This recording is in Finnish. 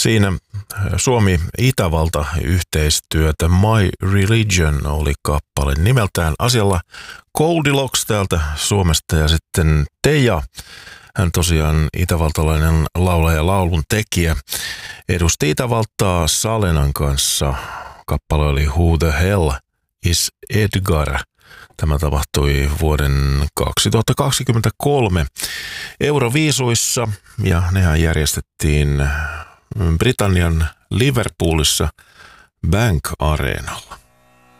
Siinä Suomi-Itävalta-yhteistyötä My Religion oli kappale nimeltään asialla Goldilocks täältä Suomesta ja sitten Teija. Hän tosiaan itävaltalainen laulaja ja laulun tekijä edusti Itävaltaa Salenan kanssa. Kappale oli Who the Hell is Edgar? Tämä tapahtui vuoden 2023 Euroviisuissa ja nehän järjestettiin Britannian Liverpoolissa Bank Areenalla.